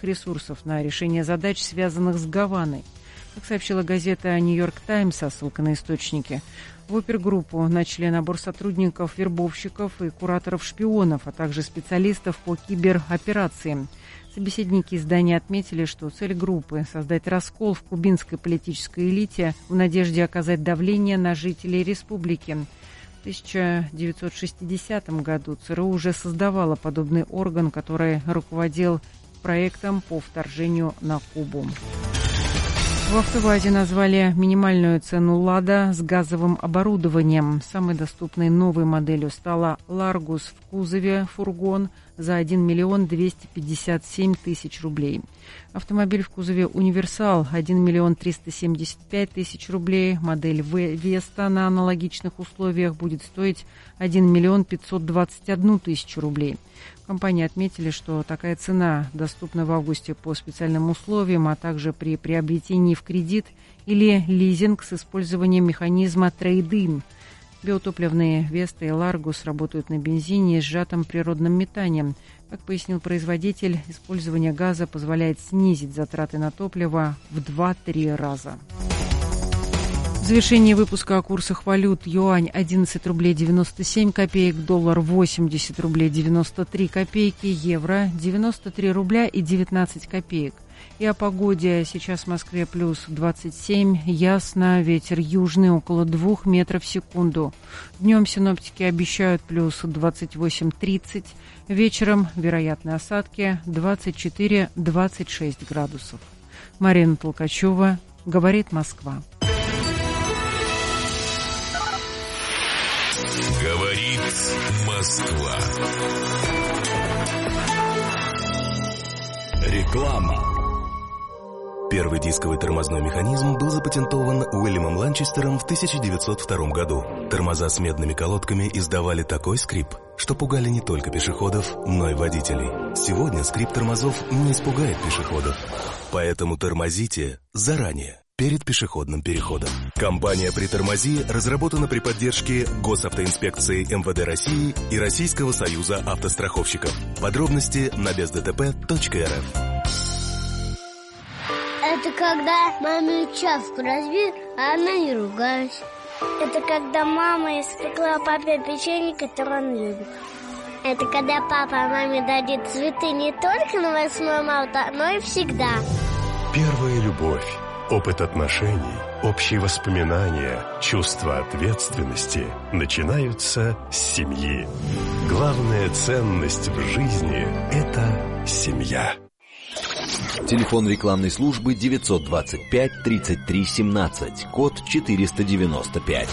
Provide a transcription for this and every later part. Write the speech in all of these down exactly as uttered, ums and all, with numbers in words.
ресурсов на решение задач, связанных с Гаваной. Как сообщила газета «Нью-Йорк Таймс», со ссылкой на источники, в опергруппу начали набор сотрудников, вербовщиков и кураторов-шпионов, а также специалистов по кибероперациям. Собеседники издания отметили, что цель группы – создать раскол в кубинской политической элите в надежде оказать давление на жителей республики. В тысяча девятьсот шестидесятом году ЦРУ уже создавала подобный орган, который руководил проектом по вторжению на Кубу. В «АвтоВАЗе» назвали минимальную цену «Лада» с газовым оборудованием. Самой доступной новой моделью стала «Ларгус» в кузове фургон за один миллион двести пятьдесят семь тысяч рублей. Автомобиль в кузове «Универсал» один миллион триста семьдесят пять тысяч рублей. Модель «Веста» на аналогичных условиях будет стоить один миллион пятьсот двадцать одну тысячу рублей. В компании отметили, что такая цена доступна в августе по специальным условиям, а также при приобретении в кредит или лизинг с использованием механизма трейд-ин. Биотопливные «Веста» и «Ларгус» работают на бензине с сжатым природным метанием. Как пояснил производитель, использование газа позволяет снизить затраты на топливо в два-три раза. В завершении выпуска о курсах валют: юань одиннадцать рублей девяносто семь копеек, доллар восемьдесят рублей девяносто три копейки, евро девяносто три рубля и девятнадцать копеек. И о погоде. Сейчас в Москве плюс двадцать семь, ясно, ветер южный около двух метров в секунду. Днем синоптики обещают плюс двадцать восемь тридцать, вечером вероятны осадки двадцать четыре двадцать шесть градусов. Марина Толкачева, говорит Москва. Говорит Москва. Реклама. Первый дисковый тормозной механизм был запатентован Уильямом Ланчестером в тысяча девятьсот втором году. Тормоза с медными колодками издавали такой скрип, что пугали не только пешеходов, но и водителей. Сегодня скрип тормозов не испугает пешеходов. Поэтому тормозите заранее, перед пешеходным переходом. Компания «Притормози» разработана при поддержке Госавтоинспекции эм вэ дэ России и Российского союза автостраховщиков. Подробности на без дэ тэ пэ точка эр эф. Это когда маме чашку разбил, а она не ругалась. Это когда мама испекла папе печенье, которое он любит. Это когда папа маме дадит цветы не только на восьмое марта, но и всегда. Первая любовь, опыт отношений, общие воспоминания, чувство ответственности начинаются с семьи. Главная ценность в жизни – это семья. Телефон рекламной службы девятьсот двадцать пять тридцать три семнадцать, код четыреста девяносто пять.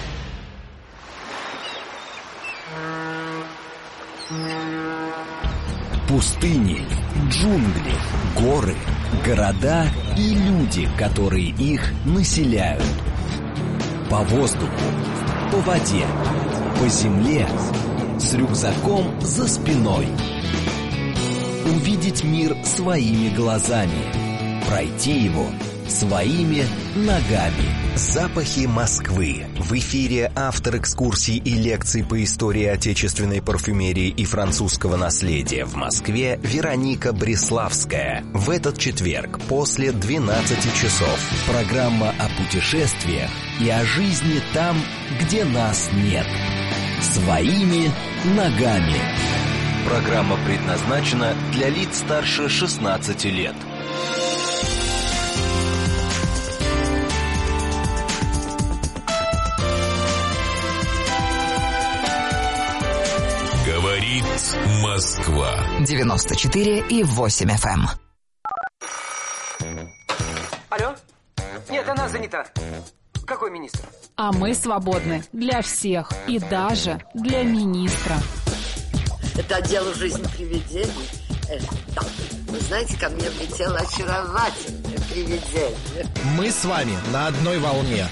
Пустыни, джунгли, горы, города и люди, которые их населяют. По воздуху, по воде, по земле, с рюкзаком за спиной. Увидеть мир своими глазами, пройти его своими ногами. Запахи Москвы. В эфире автор экскурсий и лекций по истории отечественной парфюмерии и французского наследия в Москве Вероника Бреславская. В этот четверг после двенадцати часов. Программа о путешествиях и о жизни там, где нас нет. Своими ногами. Программа предназначена для лиц старше шестнадцати лет. Говорит Москва. девяносто четыре и восемь эф эм. Алло? Нет, она занята. Какой министр? А мы свободны для всех и даже для министра. Это дело жизни привидений. Э, да. Вы знаете, ко мне прилетело очаровательное привидение. Мы с вами на одной волне.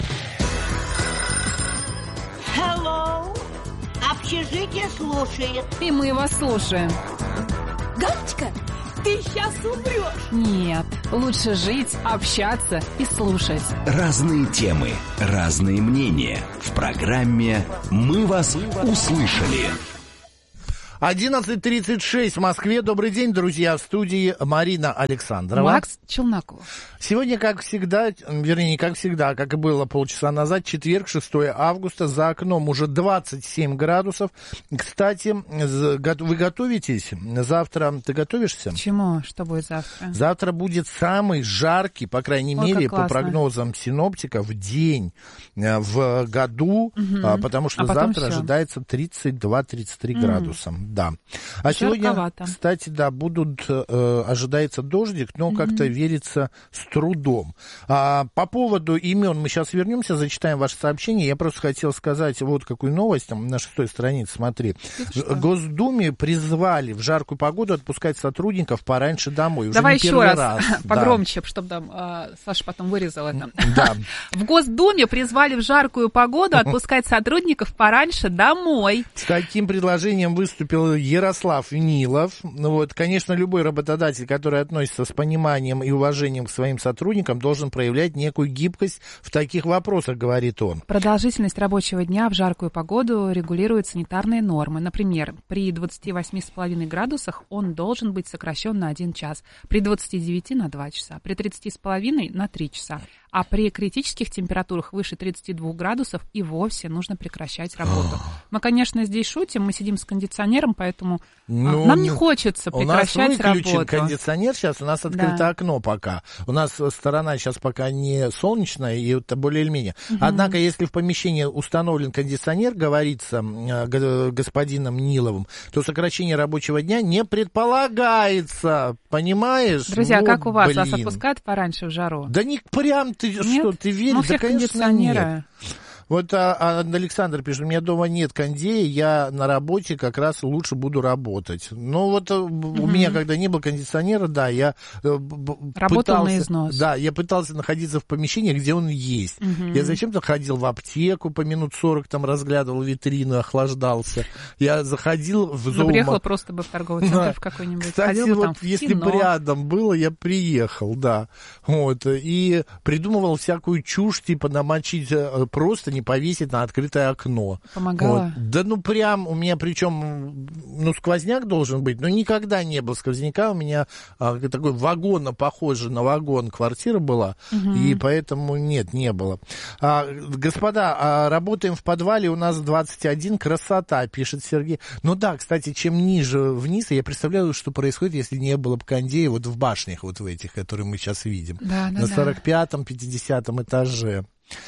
Hello. Общежитие слушает. И мы вас слушаем. Галочка, ты сейчас умрешь. Нет, лучше жить, общаться и слушать. Разные темы, разные мнения. В программе «Мы вас услышали». одиннадцать тридцать шесть в Москве. Добрый день, друзья. В студии Марина Александрова. Макс Челноков. Сегодня, как всегда, вернее, не как всегда, как и было полчаса назад, четверг, шестое августа, за окном уже двадцать семь градусов. Кстати, вы готовитесь? Завтра ты готовишься? Почему? Что будет завтра? Завтра будет самый жаркий, по крайней Ой, мере, по прогнозам синоптиков, день в году, угу. потому что а завтра все. ожидается тридцать два - тридцать три угу. градуса. Да. А сегодня, кстати, да, будут, э, ожидается дождик, но mm-hmm. как-то верится с трудом. А, по поводу имен мы сейчас вернемся, зачитаем ваше сообщение. Я просто хотел сказать вот какую новость, там, на шестой странице, смотри. В Госдуме призвали в жаркую погоду отпускать сотрудников пораньше домой. Уже Давай еще раз, раз погромче, да. чтобы там а, Саша потом вырезал это. Да. В Госдуме призвали в жаркую погоду отпускать сотрудников пораньше домой. С таким предложением выступил Ярослав Нилов. Вот, конечно, любой работодатель, который относится с пониманием и уважением к своим сотрудникам, должен проявлять некую гибкость в таких вопросах, говорит он. Продолжительность рабочего дня в жаркую погоду регулирует санитарные нормы. Например, при двадцати восьми с половиной градусах он должен быть сокращен на один час, при двадцати девяти на два часа, при тридцати с половиной на три часа. А при критических температурах выше тридцати двух градусов и вовсе нужно прекращать работу. Мы, конечно, здесь шутим, мы сидим с кондиционером, поэтому ну, нам не хочется прекращать работу. У нас выключен кондиционер сейчас, у нас открыто да. окно пока. У нас сторона сейчас пока не солнечная, и это более или менее. Угу. Однако, если в помещении установлен кондиционер, говорится господином Ниловым, то сокращение рабочего дня не предполагается, понимаешь? Друзья, вот, как у вас? блин. Вас отпускают пораньше в жару? Да не прям ты, нет? Что, ты веришь? Ну, всех да, конечно, кондиционера. Нет. Вот а, а Александр пишет, у меня дома нет кондея, я на работе как раз лучше буду работать. Но вот mm-hmm. у меня, когда не было кондиционера, да, я Работал пытался... на износ. Да, я пытался находиться в помещении, где он есть. Mm-hmm. Я зачем-то ходил в аптеку, по минут сорок там разглядывал витрину, охлаждался. Я заходил в зоомагазин. Ну, приехал просто бы в торговый центр да. в какой-нибудь. Кстати, Ходил бы вот там в если кино. бы рядом было, я приехал, да. Вот, и придумывал всякую чушь, типа намочить просто, не повесить на открытое окно. Помогало? Вот. Да ну прям, у меня причем, ну сквозняк должен быть, но никогда не было сквозняка, у меня а, такой вагон, похожий на вагон квартира была, угу. и поэтому нет, не было. А, господа, а, работаем в подвале, у нас двадцать один, красота, пишет Сергей. Ну да, кстати, чем ниже вниз, я представляю, что происходит, если не было бы кондея вот в башнях вот в этих, которые мы сейчас видим. Да, да, на сорок пятом, пятидесятом этаже.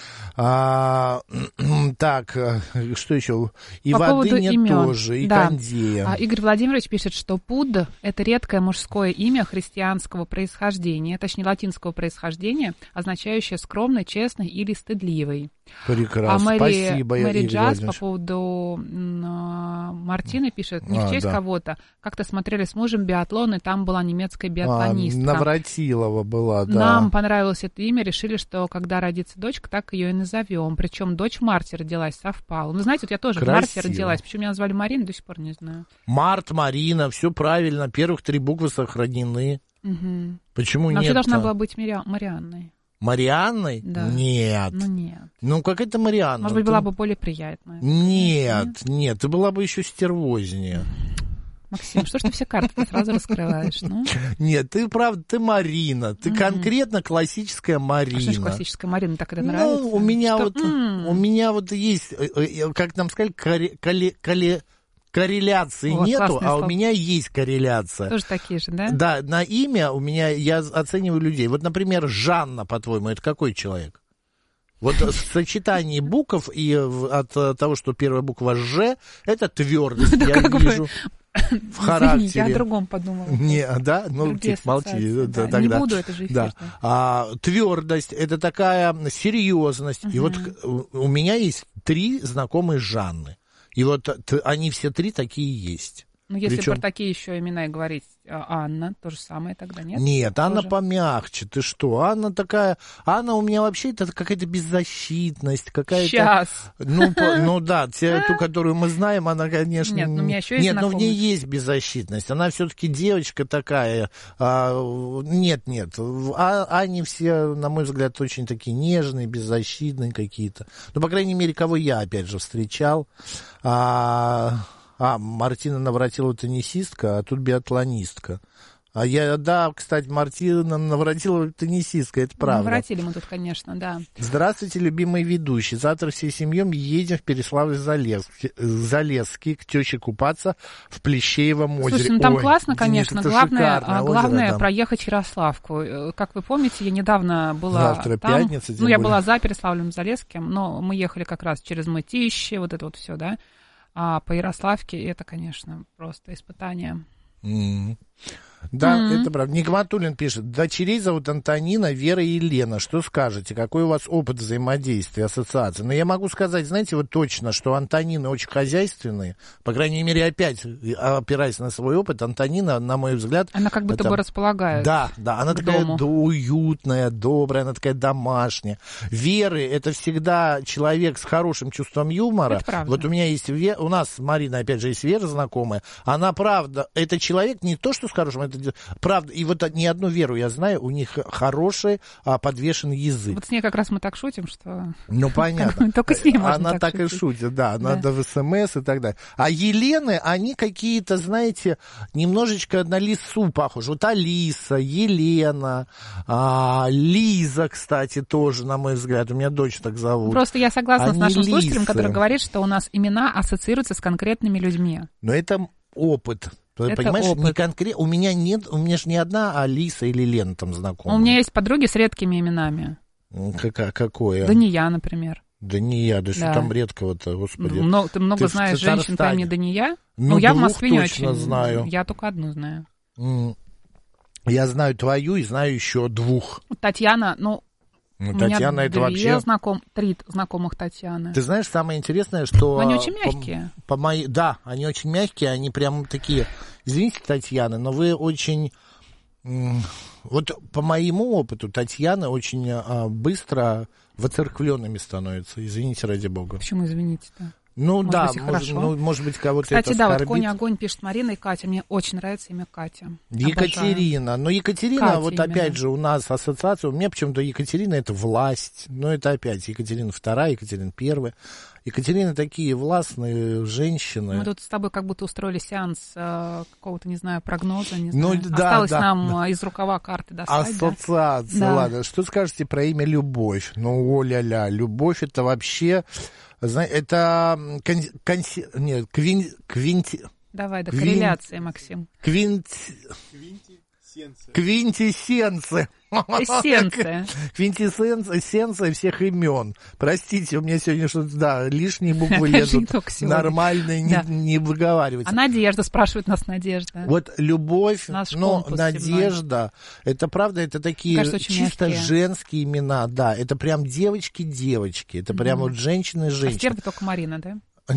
А, так, что еще? И По воды нет имен. тоже, и да. кондея. А, Игорь Владимирович пишет, что Пуд – это редкое мужское имя христианского происхождения, точнее латинского происхождения, означающее скромный, честный или стыдливый. Прекрасно, а Мэри, спасибо. Мэри Джаз по поводу м- Мартины пишет, не а, в честь да. кого-то. Как-то смотрели с мужем биатлон, и там была немецкая биатлонистка. А, Навратилова была, да. Нам понравилось это имя, решили, что когда родится дочка, так ее и назовем. Причем дочь в марте родилась, совпало. Ну, знаете, вот я тоже Красиво. в марте родилась. Почему меня назвали Марина, до сих пор не знаю. Март, Марина, все правильно. Первых три буквы сохранены. Угу. Почему Но нет? Вообще должна была быть Мари... Марианной. Марианной? Да. Нет. Ну, нет. Ну, какая-то Марианна. Может быть, ты... была бы более приятная. Нет, нет, нет, ты была бы еще стервознее. Максим, что ж ты все карты сразу раскрываешь? Ну? Нет, ты правда, ты Марина, ты mm-hmm. конкретно классическая Марина. А что же классическая Марина, так это нравится? Ну, у меня что? вот, mm. у меня вот есть, как нам сказали, коре, коре, коре, корреляции О, нету, а у меня есть корреляция. Тоже такие же, да? Да, на имя у меня, я оцениваю людей. Вот, например, Жанна, по-твоему, это какой человек? Вот в сочетании букв и от того, что первая буква «Ж», это твердость, я вижу. В характере. Извини, я о другом подумала. Не, да? Ну, типа, молчи. Да, тогда. Не буду, это же эфир. Да. А, твердость, это такая серьезность. Uh-huh. И вот у меня есть три знакомые Жанны. И вот они все три такие есть. Ну, если Причем... про такие еще имена и говорить, Анна, то же самое тогда, нет? Нет, Анна Тоже? помягче, ты что? Анна такая, Анна у меня вообще это какая-то беззащитность, какая-то... Сейчас. Ну, по, ну да, те, ту, которую мы знаем, она, конечно... Нет, ну, у меня еще есть Нет, но в ней знакомые. есть беззащитность, она все-таки девочка такая. А, нет, нет, а, они все, на мой взгляд, очень такие нежные, беззащитные какие-то. Ну, по крайней мере, кого я, опять же, встречал. А... А, Мартина Навратилова теннисистка, а тут биатлонистка. А я, да, кстати, Мартина Навратилова теннисистка, это правда. Навратили мы тут, конечно, да. Здравствуйте, любимые ведущие. Завтра всей семьей едем в Переславль-Залесский к теще купаться в Плещеевом озере. Слушай, ну там Ой, классно, конечно. Денис, главное, озеро, главное да. проехать Ярославку. Как вы помните, я недавно была Завтра там. пятница, Ну, я более. была за Переславлем-Залесским, но мы ехали как раз через Мытищи, вот это вот все, да. А по Ярославке это, конечно, просто испытание. Mm-hmm. Да, mm-hmm. это правда. Нигматуллин пишет: дочерей зовут Антонина, Вера и Елена. Что скажете? Какой у вас опыт взаимодействия, ассоциации? Но я могу сказать, знаете, вот точно, что Антонины очень хозяйственные. По крайней мере, опять опираясь на свой опыт, Антонина, на мой взгляд... Она как будто это... бы располагает. Да, да, она такая дому. уютная, добрая, она такая домашняя. Веры — это всегда человек с хорошим чувством юмора. Это правда. Вот у меня есть... Вера, у нас с Мариной, опять же, есть Вера знакомая. Она, правда, это человек не то, что с хорошим, это правда. И вот ни одну Веру я знаю, у них хороший а, подвешенный язык. Вот с ней как раз мы так шутим, что... Ну, понятно. Только с ней можно Она так, так и шутит, да. Надо в СМС и так далее. А Елены, они какие-то, знаете, немножечко на Лису похожи. Вот Алиса, Елена, а, Лиза, кстати, тоже, на мой взгляд. У меня дочь так зовут. Просто я согласна они с нашим Лисы. слушателем, который говорит, что у нас имена ассоциируются с конкретными людьми. Но это опыт. Это Понимаешь, опыт. не конкрет... у меня нет, у меня же не одна Алиса или Лена там знакомая. У меня есть подруги с редкими именами. Как, какое? Дания, например. Дания, да, да. Что там редкого-то, господи. Много, ты много ты знаешь женщин по имени Дания? Ну, ну я в Москве не очень знаю. Я только одну знаю. Я знаю твою и знаю еще двух. Татьяна, ну, Ну, у Татьяна, меня это две вообще... знаком... три знакомых Татьяны. Ты знаешь, самое интересное, что... Они очень мягкие. По, по моей... Да, они очень мягкие, они прям такие... Извините, Татьяна, но вы очень... Вот по моему опыту Татьяна очень а, быстро воцерквленными становятся. Извините, ради бога. Почему извините-то? Ну может да, быть, может, ну, может быть, кого-то Кстати, это да, оскорбит. вот «Конь-огонь» пишет Марина и Катя. Мне очень нравится имя Катя. Екатерина. Обожаю. Но Екатерина, Катя вот именно. опять же, у нас ассоциация, у меня почему-то Екатерина — это власть. Но это опять Екатерина вторая, Екатерина первая. Екатерина такие властные женщины. Мы тут с тобой как будто устроили сеанс э, какого-то, не знаю, прогноза, не ну, знаю. Да, Осталось да, нам да. из рукава карты достать. Ассоциация, да? ладно. Да. Что скажете про имя Любовь? Ну, о-ля-ля, Любовь — это вообще... Знаете, это... Кон, конси, нет, квин, квинти... Давай, до квин, корреляции, Максим. Квинти... Квинтисенция. Квинтисенция. Эссенция. Квинтисенция всех имен. Простите, у меня сегодня что-то, да, лишние буквы лезут. Нормально не, не выговариваются. А Надежда, спрашивает нас Надежда. Вот Любовь, но Надежда, это правда, это такие кажется, чисто мягкие. женские имена, да. Это прям девочки-девочки. Это прям mm-hmm. вот женщины-женщины. А стерва только Марина, да?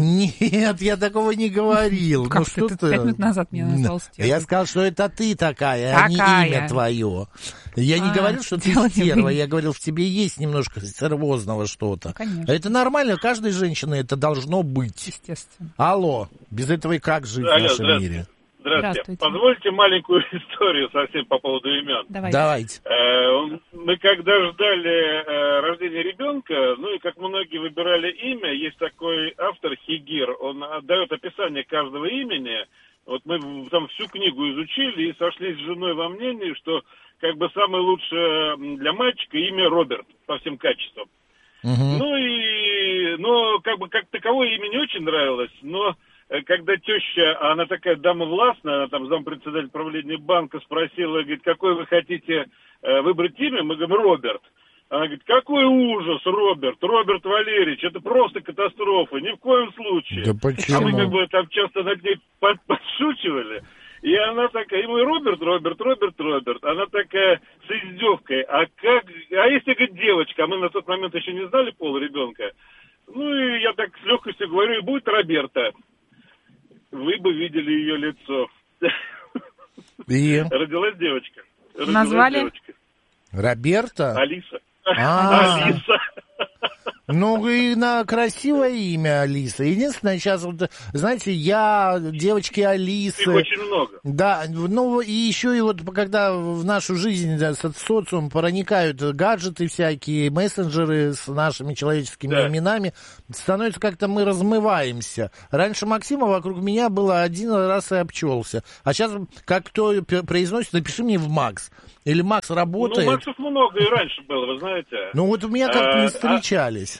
Нет, я такого не говорил. Как ну, ты, что ты пять минут назад меня назвал стервой. Я сказал, что это ты такая, такая. а не имя твое. Я а, не говорил, что ты стерва, я говорил, в тебе есть немножко стервозного что-то. Конечно. Это нормально, каждой женщине это должно быть. Естественно. Алло, без этого и как жить Алло, в нашем мире? Здравствуйте. Здравствуйте. Позвольте маленькую историю совсем по поводу имен. Давайте. Давайте. Э, мы когда ждали э, рождения ребенка, ну и как многие выбирали имя, есть такой автор Хигир, он отдает описание каждого имени. Вот мы там всю книгу изучили и сошлись с женой во мнении, что как бы самое лучшее для мальчика имя Роберт по всем качествам. Угу. Ну и, но как бы как таковое имя не очень нравилось, но когда теща, она такая дама властная, она там зампредседатель правления банка, спросила, говорит, какое вы хотите выбрать имя? Мы говорим, Роберт. Она говорит, какой ужас, Роберт, Роберт Валерьевич, это просто катастрофа, ни в коем случае. Да почему? А мы как бы там часто над ней подшучивали. И она такая, и мы, Роберт, Роберт, Роберт, Роберт. Она такая с издевкой, а как, а если, говорит, девочка, а мы на тот момент еще не знали пол ребенка. Ну и я так с легкостью говорю, и будет Роберта. Вы бы видели ее лицо. И? Родилась девочка. Родилась Назвали? девочка. Роберта? Алиса. А-а-а. Алиса. Ну, и на красивое имя Алиса. Единственное, сейчас, вот, знаете, я, девочки Алисы... Их очень много. Да, ну, и еще и вот, когда в нашу жизнь, да, социум проникают гаджеты всякие, мессенджеры с нашими человеческими да. именами, становится как-то мы размываемся. Раньше Максима вокруг меня было один раз и обчелся. А сейчас, как кто произносит, напиши мне в Макс. Или Макс работает. Ну, Максов много и раньше было, вы знаете. Ну, вот у меня как-то не встречались.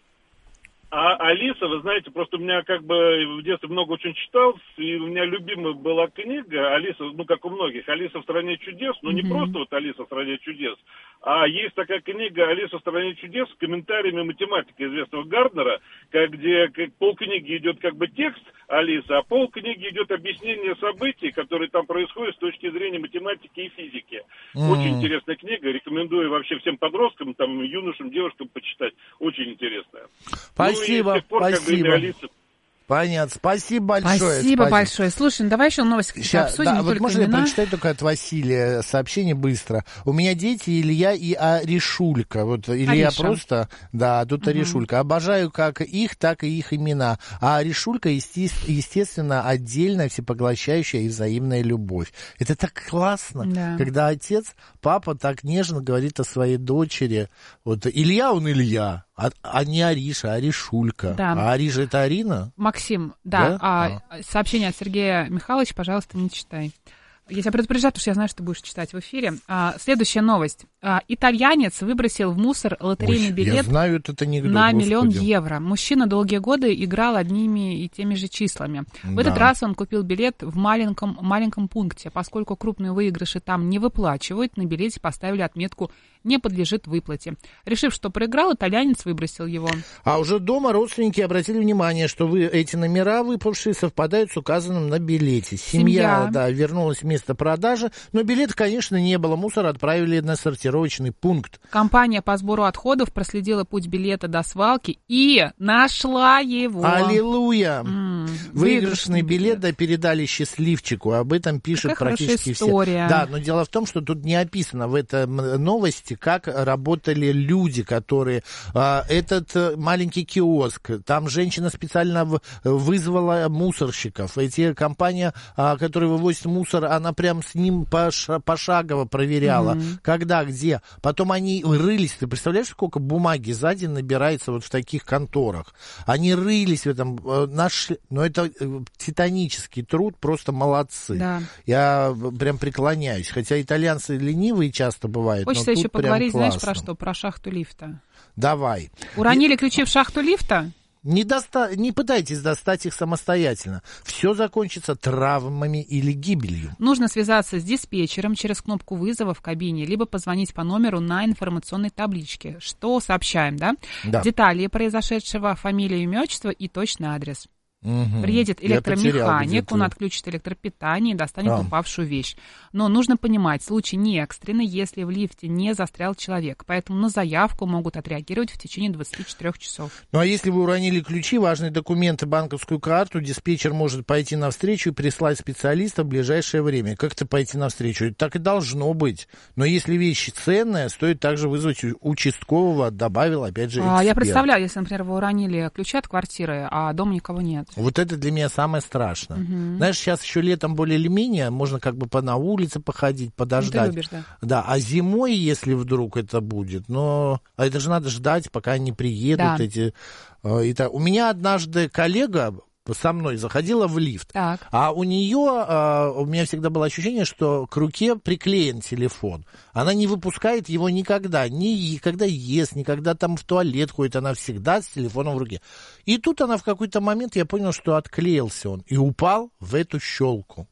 А Алиса, вы знаете, просто у меня как бы в детстве много очень читал, и у меня любимая была книга Алиса, ну, как у многих, Алиса в стране чудес, но mm-hmm. не просто вот Алиса в стране чудес, а есть такая книга Алиса в стране чудес с комментариями математика известного Гарднера, как, где как, полкниги идет как бы текст Алисы, а полкниги идет объяснение событий, которые там происходят с точки зрения математики и физики. Mm-hmm. Очень интересная книга, рекомендую вообще всем подросткам, там, юношам, девушкам почитать, очень интересная. Спасибо, ну, пор, спасибо. Как бы, Понятно, спасибо большое. Спасибо, спасибо. большое. Слушай, ну давай еще новость Сейчас, обсудим. Да, вот можно имена? Я прочитать только от Василия сообщение быстро. У меня дети Илья и Аришулька. Вот Илья Ариша. Просто, да, тут угу. Аришулька. Обожаю как их, так и их имена. А Аришулька, есте- естественно, отдельная, всепоглощающая и взаимная любовь. Это так классно, да. когда отец, папа так нежно говорит о своей дочери. Вот Илья, он Илья. А, а не Ариша, а Аришулька. Да. А Ариша это Арина? Максим, да. да? А, а. Сообщение от Сергея Михайловича, пожалуйста, не читай. Я тебя предупреждаю, потому что я знаю, что ты будешь читать в эфире. А, следующая новость. А, итальянец выбросил в мусор лотерейный Ой, билет я знаю этот анекдот, на Господи. миллион евро. Мужчина долгие годы играл одними и теми же числами. В да. этот раз он купил билет в маленьком, маленьком пункте. Поскольку крупные выигрыши там не выплачивают, на билете поставили отметку «не подлежит выплате». Решив, что проиграл, итальянец выбросил его. А уже дома родственники обратили внимание, что вы, эти номера выпавшие совпадают с указанным на билете. Семья, Семья. Да, вернулась в место продажи, но билета, конечно, не было. Мусор отправили на сортировочный пункт. Компания по сбору отходов проследила путь билета до свалки и нашла его. Аллилуйя! М-м, выигрышный билет да, передали счастливчику. Об этом пишут Какая практически все. Да, но дело в том, что тут не описано в этом новости, как работали люди, которые... А, этот маленький киоск, там женщина специально в, вызвала мусорщиков. Эти компания, а, которая вывозит мусор, она прям с ним пош, пошагово проверяла, mm-hmm. когда, где. Потом они рылись. Ты представляешь, сколько бумаги за день набирается вот в таких конторах? Они рылись в этом, нашли... Но это титанический труд, просто молодцы. Да. Я прям преклоняюсь. Хотя итальянцы ленивые часто бывают. Хочется еще поговорить, знаешь, про что? Про шахту лифта. Давай. Уронили И... ключи в шахту лифта? Не, доста... не пытайтесь достать их самостоятельно. Все закончится травмами или гибелью. Нужно связаться с диспетчером через кнопку вызова в кабине, либо позвонить по номеру на информационной табличке. Что сообщаем, да? Да. Детали произошедшего, фамилия, имя, отчество и точный адрес. Угу. Приедет электромеханик, он отключит электропитание и достанет а. упавшую вещь. Но нужно понимать, случай не экстренный, если в лифте не застрял человек. Поэтому на заявку могут отреагировать в течение двадцати четырёх часов. Ну а если вы уронили ключи, важные документы, банковскую карту, диспетчер может пойти навстречу и прислать специалиста в ближайшее время. Как-то пойти навстречу? Так и должно быть. Но если вещь ценная, стоит также вызвать участкового, добавил опять же эксперт. А, я представляю, если, например, вы уронили ключи от квартиры, а дома никого нет. Вот это для меня самое страшное. Угу. Знаешь, сейчас еще летом более или менее, можно как бы по на улице походить, подождать. Ты любишь, да? Да, а зимой, если вдруг это будет, но а это же надо ждать, пока они приедут. Да. Эти, э, и так. У меня однажды коллега со мной заходила в лифт, так. а у нее, а, у меня всегда было ощущение, что к руке приклеен телефон. Она не выпускает его никогда, ни когда ест, ни когда там в туалет ходит, она всегда с телефоном в руке. И тут она в какой-то момент, я понял, что отклеился он и упал в эту щелку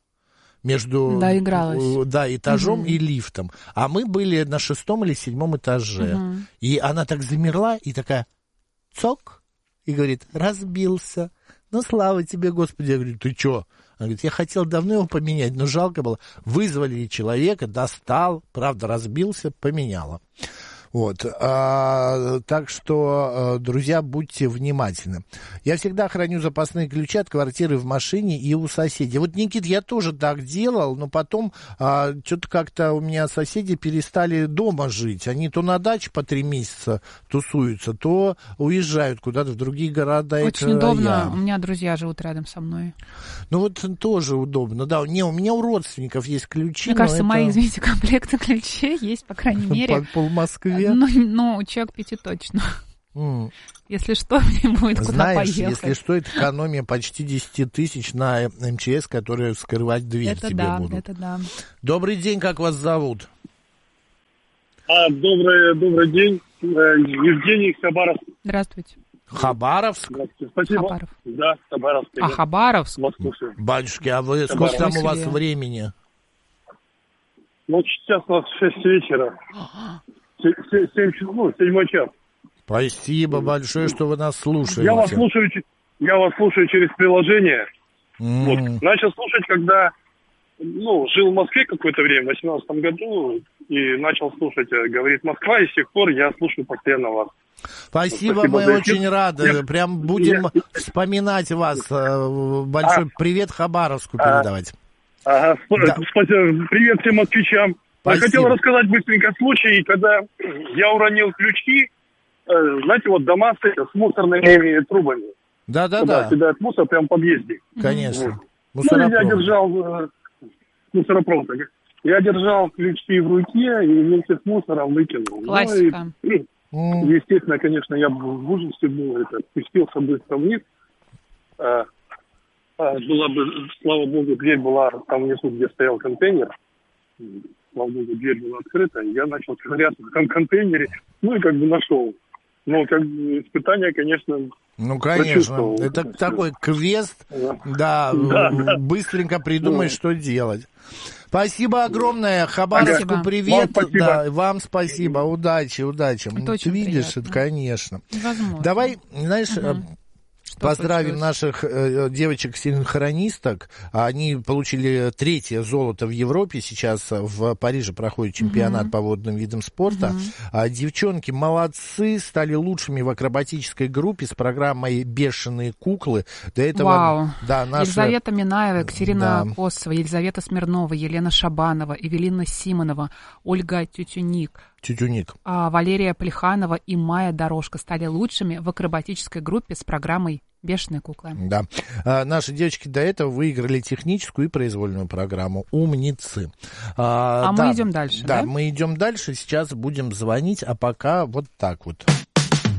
между да, игралась. Да, этажом угу. и лифтом. А мы были на шестом или седьмом этаже. Угу. И она так замерла и такая цок, и говорит, разбился. Ну, слава тебе, Господи. Я говорю, ты что? Она говорит, я хотел давно его поменять, но жалко было. Вызвали человека, достал, правда, разбился, поменяла. Вот. А, так что, друзья, будьте внимательны. Я всегда храню запасные ключи от квартиры в машине и у соседей. Вот, Никит, я тоже так делал, но потом а, что-то как-то у меня соседи перестали дома жить. Они то на даче по три месяца тусуются, то уезжают куда-то в другие города. Очень удобно. У меня друзья живут рядом со мной. Ну вот тоже удобно. Да, не, у меня у родственников есть ключи. Мне кажется, это... мои, извините, комплекты ключей есть, по крайней мере. По пол Москве. Ну, ну, человек пяти точно. Mm. Если что, мне будет куда Знаешь, поехать. Если что, это экономия почти десять тысяч на эм че эс, которые вскрывать дверь это тебе да, будут. Это да. Добрый день, как вас зовут? А, добрый, добрый день. Евгений, Хабаровск. Здравствуйте. Хабаровск? Здравствуйте. Спасибо. Хабаров. Да, Хабаровск. А, Хабаровск? Батюшки, а вы сколько там у вас времени? Ну, сейчас у нас шесть вечера. семь часов, ну, седьмой час. Спасибо большое, что вы нас слушаете. Я вас слушаю, я вас слушаю через приложение. Mm. Вот. Начал слушать, когда ну, жил в Москве какое-то время, в восемнадцатом году, и начал слушать «Говорит Москва», и с тех пор я слушаю постоянно вас. Спасибо, Спасибо мы очень рады. Я... Прям будем я... вспоминать вас. Большой а... привет Хабаровску передавать. Ага, да. Спасибо. Привет всем москвичам. Я хотел рассказать быстренько случай, когда я уронил ключи, знаете, вот дома с мусорными трубами. Да-да-да. Кидают мусор прямо в подъезде. Конечно. Вот. Ну, я держал мусоропровод. Я держал ключи в руке и вместе с мусором выкинул. Классика. Ну, и, естественно, конечно, я в ужасе был, это, спустился быстро вниз. А, а, была бы, слава богу, дверь была там внизу, где стоял контейнер. Слава богу, дверь была открыта, и я начал ковыряться в этом контейнере, ну и как бы нашел. Но как бы испытание, конечно, ну, конечно, это такой квест, да, да, да. Быстренько придумать, да. Что делать. Спасибо огромное, Хабаровску спасибо. Привет, вам спасибо. Да, вам спасибо, удачи, удачи. Это очень видишь, приятно. Это, конечно. Невозможно. Давай, знаешь... Угу. Поздравим наших э, девочек-синхронисток. Они получили третье золото в Европе. Сейчас в Париже проходит чемпионат uh-huh. по водным видам спорта. Uh-huh. А, девчонки молодцы, стали лучшими в акробатической группе с программой «Бешеные куклы». До этого, Вау. Да, наша... Елизавета Минаева, Екатерина да. Косова, Елизавета Смирнова, Елена Шабанова, Эвелина Симонова, Ольга Тютюник. Тютюник. А, Валерия Плеханова и Майя Дорожка стали лучшими в акробатической группе с программой «Бешеные куклы». Да. А, наши девочки до этого выиграли техническую и произвольную программу. Умницы. А, а да, мы идем дальше, да? Да, мы идем дальше. Сейчас будем звонить, а пока вот так вот.